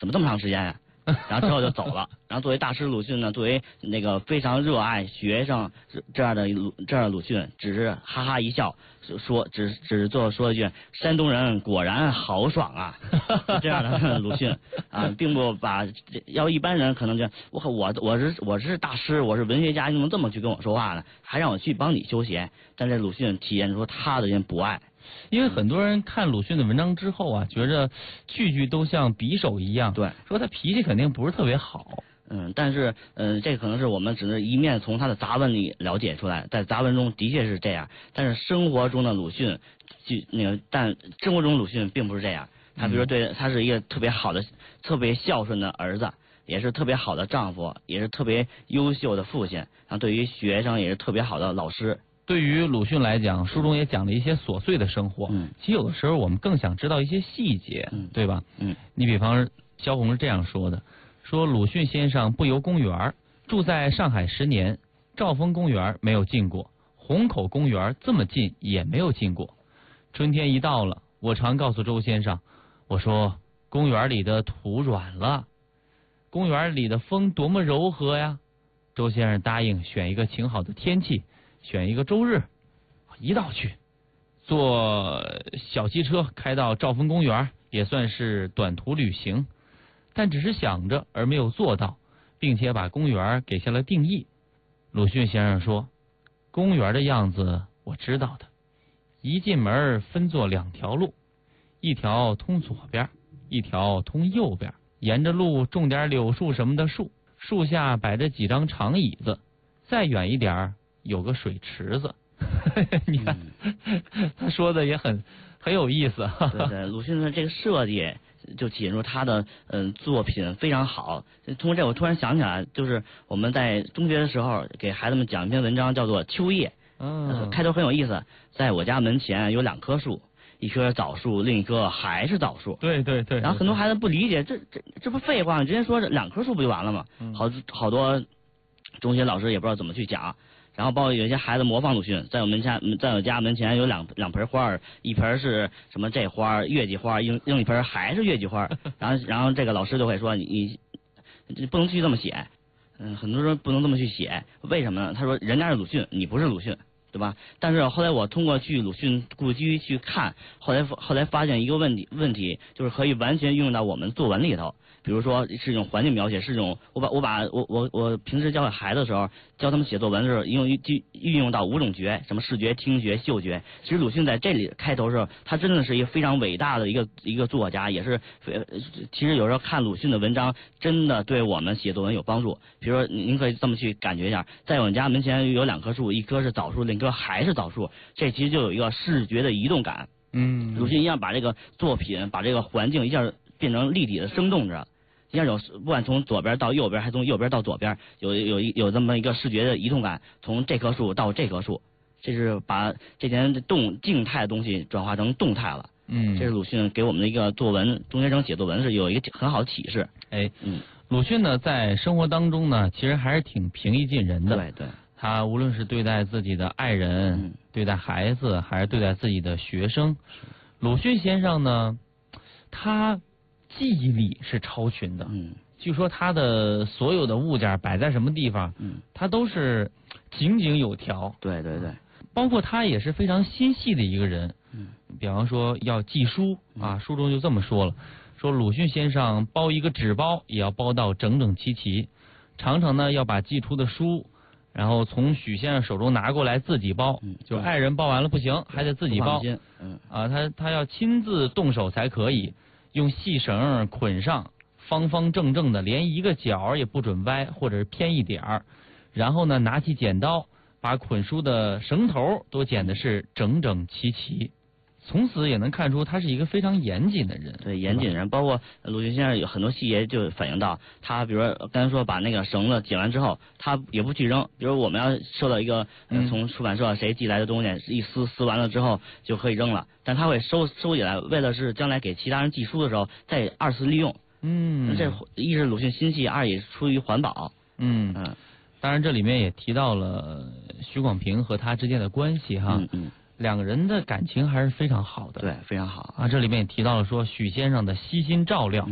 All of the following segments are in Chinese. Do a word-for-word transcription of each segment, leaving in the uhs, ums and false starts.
怎么这么长时间呀、啊？然后之后就走了。然后作为大师鲁迅呢，作为那个非常热爱学生这样的鲁这样的鲁迅，只是哈哈一笑，说只只做说一句山东人果然豪爽啊，这样的鲁迅啊，并不把要一般人可能就我我我是我是大师，我是文学家，你怎么这么去跟我说话呢？还让我去帮你修鞋，但这鲁迅体现出他的人博爱。 因为很多人看鲁迅的文章之后啊，觉着句句都像匕首一样， 对， 说他脾气肯定不是特别好。 嗯，但是嗯，这可能是我们只是一面从他的杂文里了解出来，在杂文中的确是这样，但是生活中的鲁迅，就那个，但生活中鲁迅并不是这样。他比如说对，他是一个特别好的、特别孝顺的儿子，也是特别好的丈夫，也是特别优秀的父亲，然后对于学生也是特别好的老师。 对于鲁迅来讲，书中也讲了一些琐碎的生活。 嗯， 其实有的时候我们更想知道一些细节， 嗯， 对吧？ 嗯， 你比方萧红是这样说的：说鲁迅先生不游公园，住在上海十年，兆丰公园没有进过，虹口公园这么近也没有进过。春天一到了，我常告诉周先生，我说公园里的土软了，公园里的风多么柔和呀。周先生答应选一个晴好的天气，选一个周日，一道去，坐小汽车开到兆丰公园，也算是短途旅行，但只是想着而没有做到，并且把公园给下了定义。鲁迅先生说，公园的样子我知道的，一进门分作两条路，一条通左边，一条通右边，沿着路种点柳树什么的树，树下摆着几张长椅子，再远一点有个水池子。你看、嗯、他说的也很很有意思。 对对，鲁迅的这个设计就体现出他的嗯、呃、作品非常好。通过这我突然想起来，就是我们在中学的时候给孩子们讲一篇文章叫做《秋叶》，嗯，开头很有意思。在我家门前有两棵树，一棵枣树，另一棵还是枣树。 对对对。 然后很多孩子不理解，这这这不废话吗？直接说两棵树不就完了吗？嗯、好好多中学老师也不知道怎么去讲。然后包括有些孩子模仿鲁迅，在我们家在我家门前有两两盆花，一盆是什么这花月季花，另另一盆还是月季花。然后然后这个老师就会说你你不能去这么写，嗯，很多人不能这么去写，为什么呢？他说人家是鲁迅，你不是鲁迅，对吧？但是后来我通过去鲁迅故居去看，后来后来发现一个问题问题就是可以完全运用到我们作文里头。比如说是一种环境描写，是一种我把我把我我我平时教给孩子的时候，教他们写作文的时候，用运运用到五种觉，什么视觉、听觉、嗅觉。其实鲁迅在这里开头的时候，他真的是一个非常伟大的一个一个作家，也是其实有时候看鲁迅的文章，真的对我们写作文有帮助。比如说您可以这么去感觉一下，在我们家门前有两棵树，一棵是枣树，另一棵还是枣树，这其实就有一个视觉的移动感。 嗯， 鲁迅一样把这个作品，把这个环境一下变成立体的、生动着。一下有不管从左边到右边，还从右边到左边，有有一有这么一个视觉的移动感，从这棵树到这棵树，这是把这件动静态的东西转化成动态了。嗯，这是鲁迅给我们的一个作文，中学生写作文是有一个很好的启示。 哎，嗯，鲁迅呢在生活当中呢，其实还是挺平易近人的。 对对， 他无论是对待自己的爱人、嗯、对待孩子，还是对待自己的学生，鲁迅先生呢，他记忆力是超群的。嗯，据说他的所有的物件摆在什么地方，嗯，他都是井井有条。 对对对， 包括他也是非常心细的一个人。嗯，比方说要记书啊，书中就这么说了，说鲁迅先生包一个纸包也要包到整整齐齐，常常呢要把寄出的书，然后从许先生手中拿过来自己包，嗯、就爱人包完了不行，还得自己包。嗯，啊，他他要亲自动手才可以。用细绳捆上，方方正正的，连一个角也不准歪或者是偏一点儿。然后呢，拿起剪刀，把捆书的绳头都剪的是整整齐齐。从此也能看出他是一个非常严谨的人。 对，严谨人，包括鲁迅先生有很多细节就反映到他，比如说刚才说把那个绳子剪完之后，他也不去扔。比如我们要收到一个、呃、从出版社谁寄来的东西，一撕撕完了之后就可以扔了，但他会收收起来，为了是将来给其他人寄书的时候再二次利用。嗯，这一是鲁迅心细，二也是出于环保。嗯嗯， 当然这里面也提到了许广平和他之间的关系哈。嗯嗯。两个人的感情还是非常好的。 对，非常好啊！这里面也提到了说许先生的悉心照料。嗯，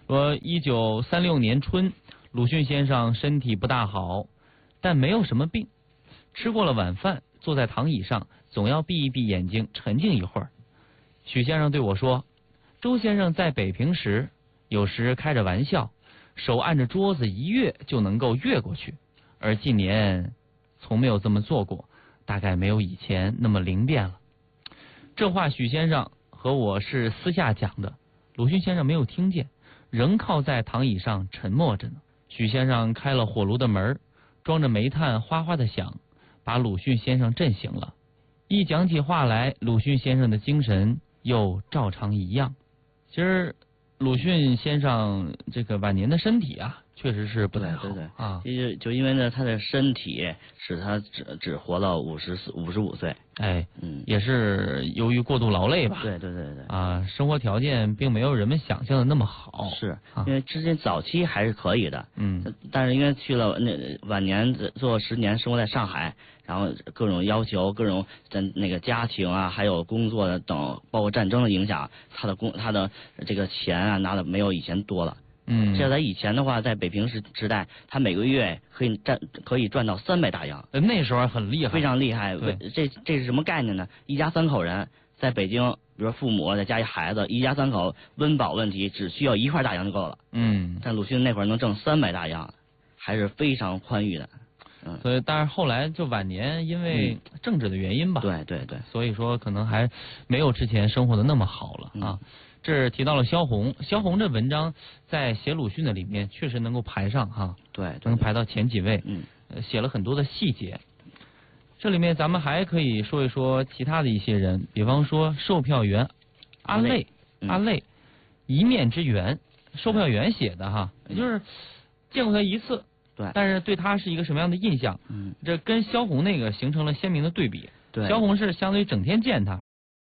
说一九三六年春，鲁迅先生身体不大好，但没有什么病。吃过了晚饭，坐在躺椅上，总要闭一闭眼睛，沉静一会儿。许先生对我说，周先生在北平时，有时开着玩笑，手按着桌子一跃就能够越过去，而近年从没有这么做过，大概没有以前那么灵便了。这话许先生和我是私下讲的，鲁迅先生没有听见，仍靠在躺椅上沉默着呢。许先生开了火炉的门，装着煤炭哗哗的响，把鲁迅先生震醒了。一讲起话来，鲁迅先生的精神又照常一样。其实鲁迅先生这个晚年的身体啊，确实是不太好。 对对啊， 其实就因为呢，他的身体使他只只活到五十四、五十五岁。 哎， 嗯， 也是由于过度劳累吧。 对对对对。 啊，生活条件并没有人们想象的那么好。 是， 啊、 因为之前早期还是可以的。 嗯。 但是因为去了那晚年做十年，生活在上海，然后各种要求、各种在那个家庭啊，还有工作的等，包括战争的影响，他的工他的这个钱啊拿的没有以前多了。 嗯， 这在以前的话，在北平时时代，他每个月可以赚可以赚到三百大洋。 那时候很厉害， 非常厉害。 对， 这这是什么概念呢？一家三口人在北京，比如说父母再加一孩子，一家三口温饱问题只需要一块大洋就够了。 嗯， 但鲁迅那会儿能挣三百大洋，还是非常宽裕的。嗯， 所以但是后来就晚年因为政治的原因吧， 嗯、对对对， 所以说可能还没有之前生活的那么好了啊。嗯，这是提到了萧红，萧红这文章在写鲁迅的里面确实能够排上哈， 对，对能排到前几位， 嗯， 呃，写了很多的细节。这里面咱们还可以说一说其他的一些人，比方说售票员阿累， 嗯、 阿累，一面之缘，售票员写的哈，也就是见过他一次， 对， 但是对他是一个什么样的印象？ 嗯， 这跟萧红那个形成了鲜明的对比。 对， 萧红是相当于整天见他，